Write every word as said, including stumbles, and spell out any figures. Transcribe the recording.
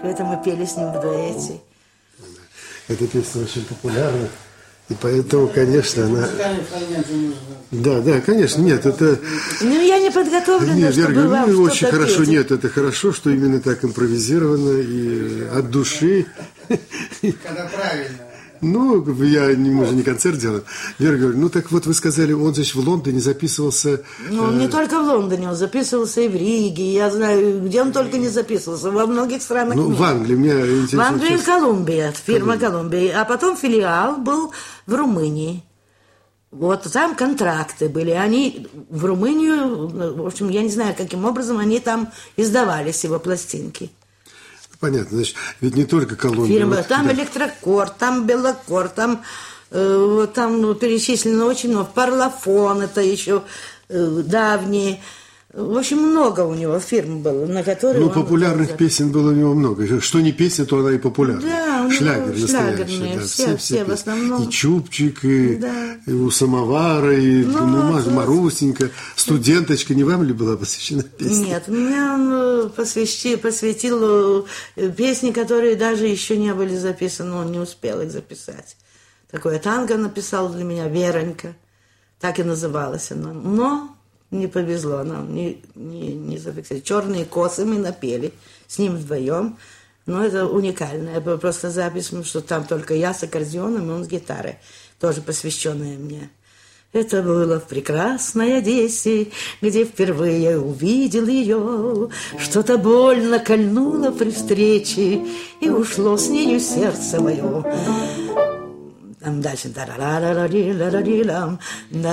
Это мы пели с ним в дуэте. Эта песня очень популярна. И поэтому, конечно, она... Да, да, конечно, нет, это... Ну, я не подготовлена, нет, чтобы Вера, вам ну, что-то очень хорошо, петь. нет, это хорошо, что именно так импровизировано и от души. Когда правильно. Ну, я, мы же не концерт делаем. Вера говорит, ну так вот вы сказали, он, значит, в Лондоне записывался... Ну, он э... не только в Лондоне, он записывался и в Риге, я знаю, где он только не записывался, во многих странах Ну, мира. в Англии, меня интересует... В Англии сейчас... Колумбия, фирма Колумбия, а потом филиал был в Румынии. Вот там контракты были, они в Румынию, в общем, я не знаю, каким образом они там издавались, его пластинки. Понятно, значит, ведь не только Колумбия. Фирма, вот, там да. Электрокор, там Белокор, там, э, там ну, перечислено очень много. Парлофон, это еще э, давние. В общем, много у него фирм было, на которые Ну, он... популярных это... песен было у него много. Что не песня, то она и популярна. Да, у него шлягер шлягерные, настоящий. Да, все, все, все в песни. основном. И Чубчик, и, Да. и у Самовара, и Ну, ну, вот, Марусенька. Студенточка, не вам ли была посвящена песня? Нет, мне он посвящи, посвятил песни, которые даже еще не были записаны, он не успел их записать. Такое танго написал для меня, Веронька, так и называлась она. Но не повезло нам, не, не, не зафиксировали. «Черные косы» мы напели с ним вдвоем. Но это уникальная просто запись, потому что там только я с аккордеоном, и он с гитарой, тоже посвященная мне. Это было в прекрасной Одессе, где впервые увидел ее. Что-то больно кольнуло при встрече, и ушло с нею сердце мое. Там дальше.